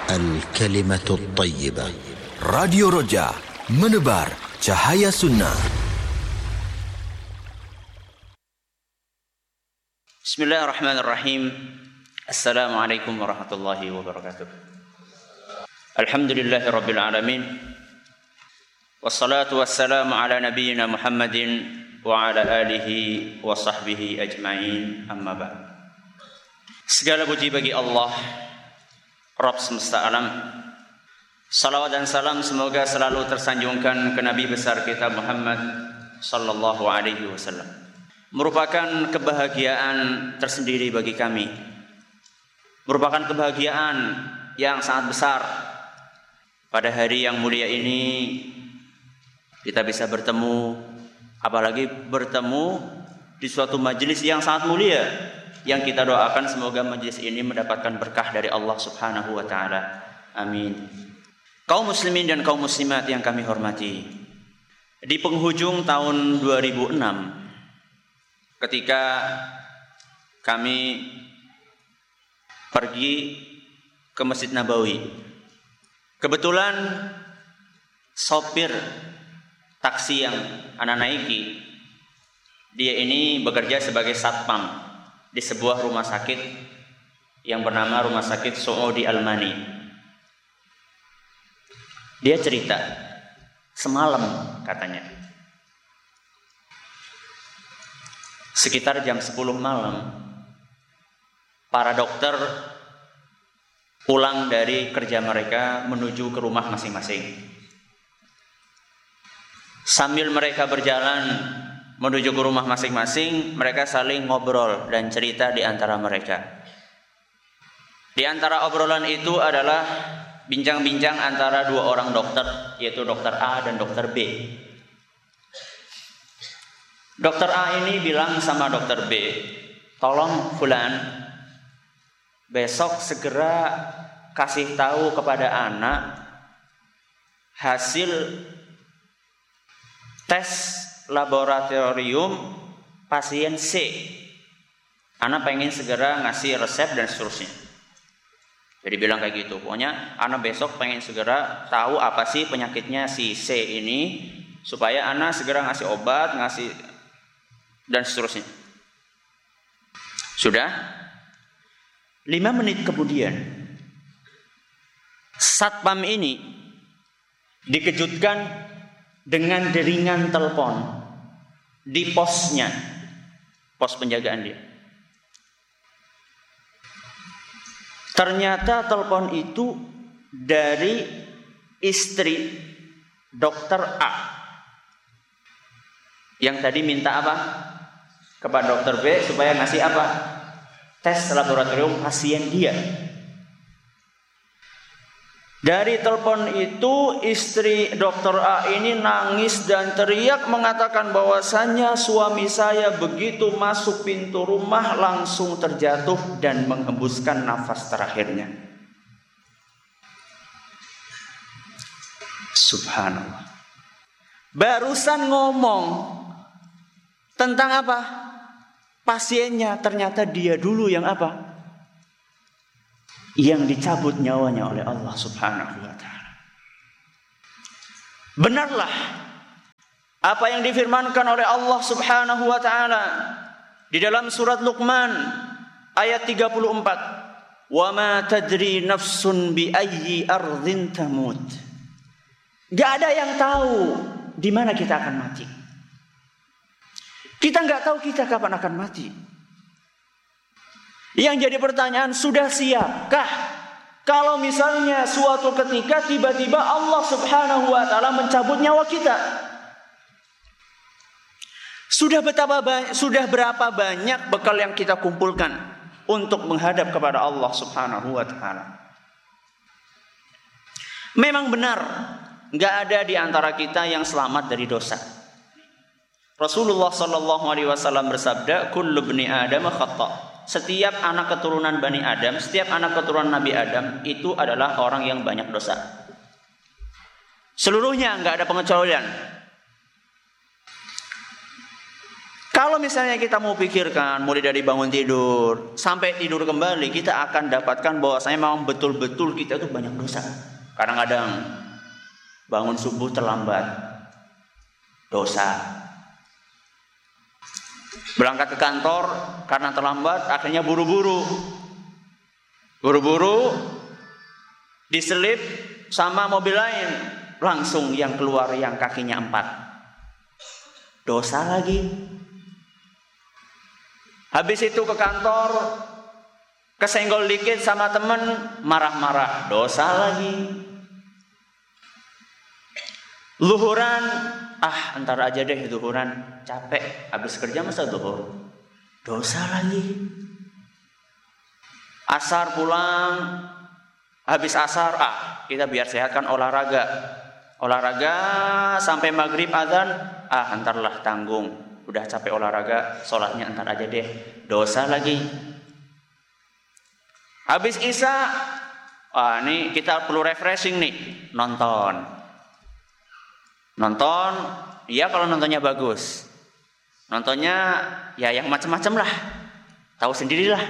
الكلمة الطيبة. Radio Roja, menebar cahaya sunnah. Bismillahirrahmanirrahim. Assalamualaikum warahmatullahi wabarakatuh. Alhamdulillahirabbil alamin. Wassalatu wassalamu ala nabiyyina Muhammadin wa ala alihi wa sahbihi ajma'in. Amma ba'd. Segala puji bagi Allah, Rabb semesta alam. Salawat dan salam semoga selalu tersanjungkan ke Nabi besar kita Muhammad sallallahu alaihi wasallam. Merupakan kebahagiaan tersendiri bagi kami. Merupakan kebahagiaan yang sangat besar pada hari yang mulia ini kita bisa bertemu, apalagi bertemu di suatu majelis yang sangat mulia, yang kita doakan semoga majelis ini mendapatkan berkah dari Allah Subhanahu wa taala. Amin. Kaum muslimin dan kaum muslimat yang kami hormati, di penghujung tahun 2006 ketika kami pergi ke Masjid Nabawi, kebetulan sopir taksi yang anak naiki, dia ini bekerja sebagai satpam di sebuah rumah sakit yang bernama Rumah Sakit Saudi Al-Mani. Dia cerita, semalam katanya, sekitar jam 10 malam, para dokter pulang dari kerja mereka menuju ke rumah masing-masing. Sambil mereka berjalan menuju ke rumah masing-masing, mereka saling ngobrol dan cerita di antara mereka. Di antara obrolan itu adalah bincang-bincang antara dua orang dokter, yaitu dokter A dan dokter B. Dokter A ini bilang sama dokter B, tolong fulan, besok segera kasih tahu kepada anak hasil tes laboratorium pasien C. Anak pengen segera ngasih resep dan seterusnya. Jadi bilang kayak gitu. Pokoknya anak besok pengen segera tahu apa sih penyakitnya si C ini, supaya anak segera ngasih obat, ngasih dan seterusnya. Sudah 5 menit kemudian, satpam ini dikejutkan dengan deringan telepon di posnya, pos penjagaan dia. Ternyata telepon itu dari istri dokter A yang tadi minta apa kepada dokter B supaya ngasih apa, tes laboratorium pasien dia. Dari telepon itu istri dokter A ini nangis dan teriak mengatakan bahwasannya suami saya begitu masuk pintu rumah langsung terjatuh dan menghembuskan nafas terakhirnya. Subhanallah. Barusan ngomong tentang apa? Pasiennya, ternyata dia dulu yang apa? Yang dicabut nyawanya oleh Allah Subhanahu wa ta'ala. Benarlah apa yang difirmankan oleh Allah Subhanahu wa ta'ala di dalam surat Luqman ayat 34. Wa ma tadri nafsun bi ayyi ardhin tamut. Gak ada yang tahu di mana kita akan mati. Kita gak tahu kita kapan akan mati. Yang jadi pertanyaan, sudah siapkah kalau misalnya suatu ketika tiba-tiba Allah Subhanahu wa ta'ala mencabut nyawa kita? Sudah berapa banyak bekal yang kita kumpulkan untuk menghadap kepada Allah Subhanahu wa ta'ala? Memang benar, gak ada di antara kita yang selamat dari dosa. Rasulullah sallallahu alaihi wasallam bersabda, kullu bni Adam khata'. Setiap anak keturunan Bani Adam, setiap anak keturunan Nabi Adam itu adalah orang yang banyak dosa. Seluruhnya, nggak ada pengecualian. Kalau misalnya kita mau pikirkan mulai dari bangun tidur sampai tidur kembali, kita akan dapatkan bahwasanya memang betul-betul kita itu banyak dosa. Kadang-kadang bangun subuh terlambat, dosa. Berangkat ke kantor karena terlambat, akhirnya buru-buru diselip sama mobil lain, langsung yang keluar yang kakinya 4, dosa lagi. Habis itu ke kantor, kesenggol dikit sama temen, marah-marah, dosa lagi. Zuhuran, entar aja deh zuhuran, capek, habis kerja masa zuhur, dosa lagi. Asar pulang, habis asar, kita biar sehat kan olahraga sampai maghrib azan, antarlah tanggung. Udah capek olahraga, sholatnya antar aja deh, dosa lagi. Habis isya, nih kita perlu refreshing nih, nonton. Ya kalau nontonnya bagus, nontonnya ya yang macam-macam lah, tahu sendirilah.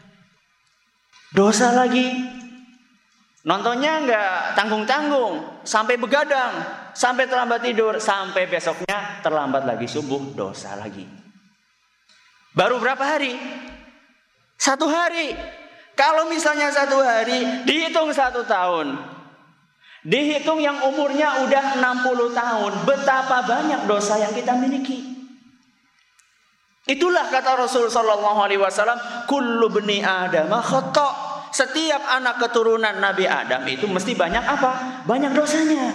Dosa lagi. Nontonnya nggak tanggung-tanggung, sampai begadang, sampai terlambat tidur, sampai besoknya terlambat lagi subuh, dosa lagi. Baru berapa hari? 1 hari. Kalau misalnya 1 hari, dihitung 1 tahun. Dihitung yang umurnya udah 60 tahun. Betapa banyak dosa yang kita miliki. Itulah kata Rasul sallallahu alaihi wasallam, kullu bani Adam khata'. Setiap anak keturunan Nabi Adam itu mesti banyak apa? Banyak dosanya.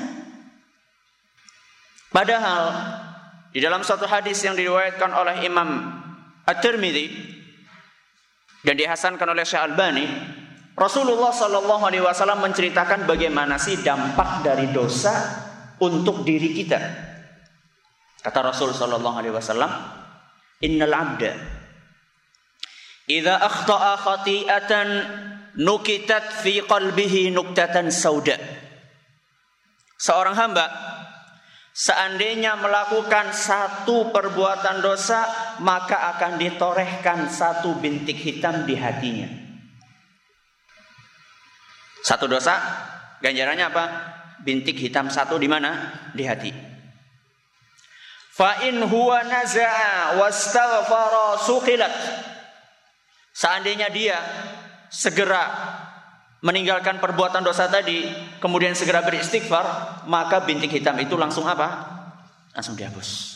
Padahal di dalam suatu hadis yang diriwayatkan oleh Imam At-Tirmidzi dan dihasankan oleh Syekh Albani, Rasulullah sallallahu alaihi wasallam menceritakan bagaimana sih dampak dari dosa untuk diri kita. Kata Rasul sallallahu alaihi wasallam, "Innal 'abda idza akhta'a khati'atan nukitat fi qalbihi nuktatan sauda." Seorang hamba seandainya melakukan satu perbuatan dosa, maka akan ditorehkan 1 bintik hitam di hatinya. 1 dosa, ganjarannya apa? Bintik hitam 1 di mana? Di hati. Fa in huwa naza'a wastaghfara suqilat. Seandainya dia segera meninggalkan perbuatan dosa tadi, kemudian segera beristighfar, maka bintik hitam itu langsung apa? Langsung dihapus.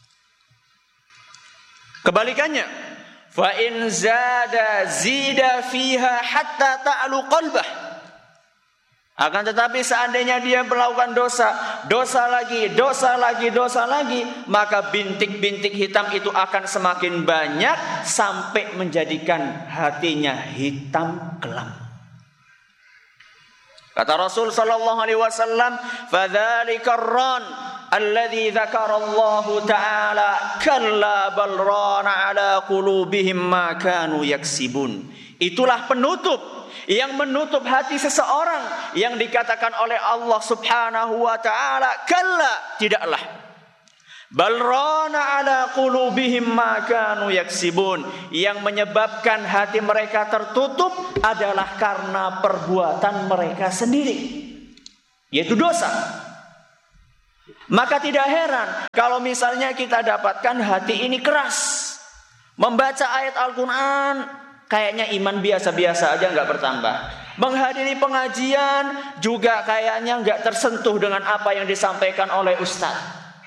Kebalikannya, fa in zida fiha hatta ta'lu qalbah. Akan tetapi seandainya dia melakukan dosa lagi, maka bintik-bintik hitam itu akan semakin banyak sampai menjadikan hatinya hitam kelam. Kata Rasul sallallahu alaihi wasallam, "Fadzalika ar-ran alladzi dzakarallahu ta'ala kalla bal rana ala qulubihim ma kanu yaksibun." Itulah penutup yang menutup hati seseorang yang dikatakan oleh Allah Subhanahu wa taala, kalla, tidaklah. Bal rana ala qulubihim ma kanu yaksibun. Yang menyebabkan hati mereka tertutup adalah karena perbuatan mereka sendiri, yaitu dosa. Maka tidak heran kalau misalnya kita dapatkan hati ini keras, membaca ayat Al-Quran kayaknya iman biasa-biasa aja, nggak bertambah. Menghadiri pengajian juga kayaknya nggak tersentuh dengan apa yang disampaikan oleh ustaz.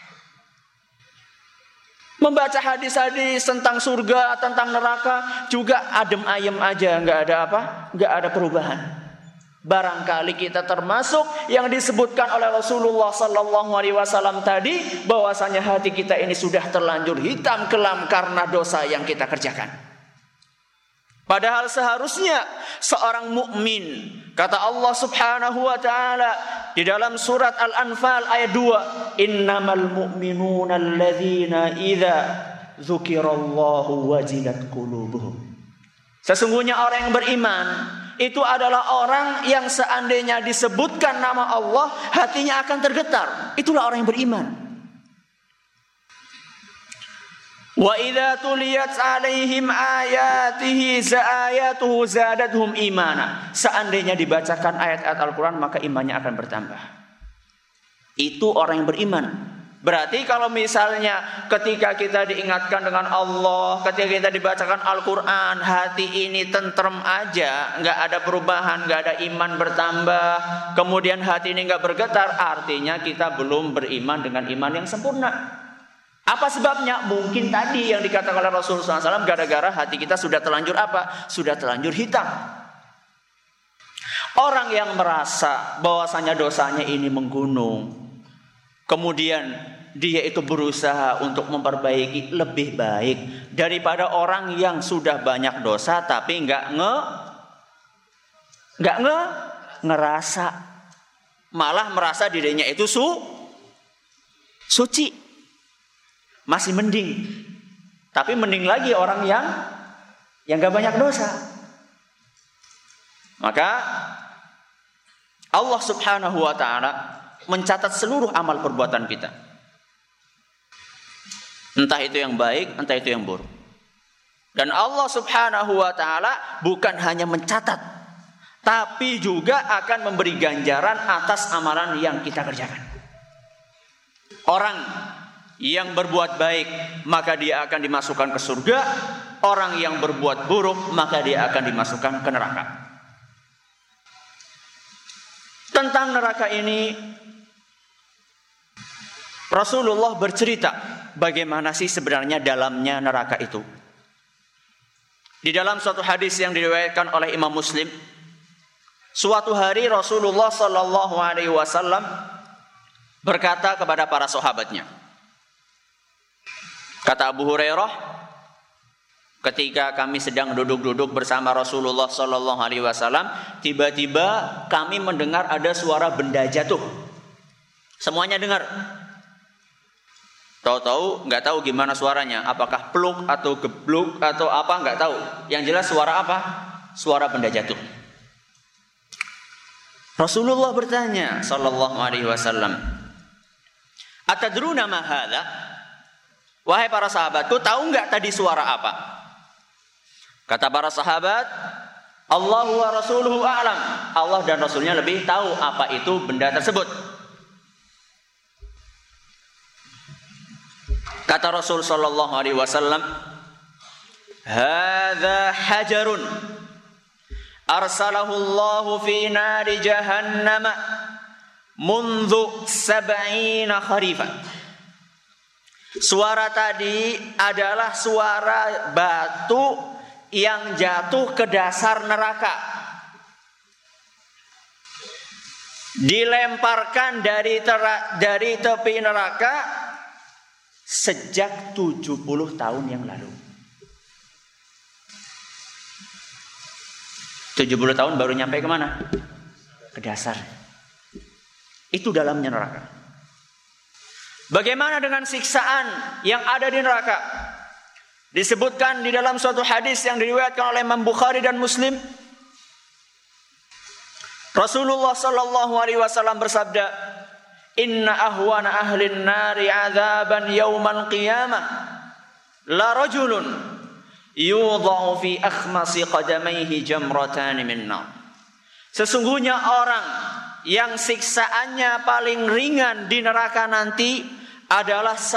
Membaca hadis-hadis tentang surga, tentang neraka juga adem ayem aja, nggak ada apa, nggak ada perubahan. Barangkali kita termasuk yang disebutkan oleh Rasulullah sallallahu alaihi wasallam tadi, bahwasanya hati kita ini sudah terlanjur hitam kelam karena dosa yang kita kerjakan. Padahal seharusnya seorang mukmin, kata Allah Subhanahu wa taala di dalam surat Al-Anfal ayat 2, "Innamal mu'minuna alladzina idza dzukirallahu wajilat qulubuhum." Sesungguhnya orang yang beriman itu adalah orang yang seandainya disebutkan nama Allah, hatinya akan tergetar. Itulah orang yang beriman. Wa idza tuliyat 'alaihim ayatuhu zadatuhum imana. Seandainya dibacakan ayat-ayat Al-Qur'an maka imannya akan bertambah. Itu orang yang beriman. Berarti kalau misalnya ketika kita diingatkan dengan Allah, ketika kita dibacakan Al-Quran, hati ini tentrem aja, nggak ada perubahan, nggak ada iman bertambah, kemudian hati ini nggak bergetar, artinya kita belum beriman dengan iman yang sempurna. Apa sebabnya? Mungkin tadi yang dikatakan oleh Rasulullah SAW, gara-gara hati kita sudah terlanjur apa? Sudah terlanjur hitam. Orang yang merasa bahwasanya dosanya ini menggunung, kemudian dia itu berusaha untuk memperbaiki, lebih baik daripada orang yang sudah banyak dosa tapi nggak ngerasa, malah merasa dirinya itu suci. Masih mending. Tapi mending lagi orang yang nggak banyak dosa. Maka Allah Subhanahu wa ta'ala mencatat seluruh amal perbuatan kita. Entah itu yang baik, entah itu yang buruk. Dan Allah Subhanahu wa ta'ala bukan hanya mencatat, tapi juga akan memberi ganjaran atas amalan yang kita kerjakan. Orang yang berbuat baik, maka dia akan dimasukkan ke surga. Orang yang berbuat buruk, maka dia akan dimasukkan ke neraka. Tentang neraka ini, Rasulullah bercerita bagaimana sih sebenarnya dalamnya neraka itu. Di dalam suatu hadis yang diriwayatkan oleh Imam Muslim, suatu hari Rasulullah sallallahu alaihi wasallam berkata kepada para sahabatnya. Kata Abu Hurairah, ketika kami sedang duduk-duduk bersama Rasulullah sallallahu alaihi wasallam, tiba-tiba kami mendengar ada suara benda jatuh. Semuanya dengar. Tahu-tahu nggak tahu gimana suaranya, apakah pluk atau gebluk atau apa, nggak tahu. Yang jelas suara apa? Suara benda jatuh. Rasulullah bertanya sallallahu alaihi wasallam, "Atadruna ma hadza?" Wahai para sahabatku, tahu nggak tadi suara apa? Kata para sahabat, Allahu wa rasuluhu a'lam. Allah dan Rasulnya lebih tahu apa itu benda tersebut. Kata Rasul sallallahu alaihi wasallam, "Hadza hajarun arsalahu Allahu fi nari jahannam mundu 70 kharifan." Suara tadi adalah suara batu yang jatuh ke dasar neraka. Dilemparkan dari tepi neraka sejak 70 tahun yang lalu. 70 tahun baru nyampe kemana? Ke dasar. Itu dalamnya neraka. Bagaimana dengan siksaan yang ada di neraka? Disebutkan di dalam suatu hadis yang diriwayatkan oleh Imam Bukhari dan Muslim. Rasulullah sallallahu alaihi wasallam bersabda, "Inna ahwana ahlin nari 'adzaban yaumal qiyamah la rajulun yudha'u fi akhmasi qadamaihi jamratan min nar." Sesungguhnya orang yang siksaannya paling ringan di neraka nanti adalah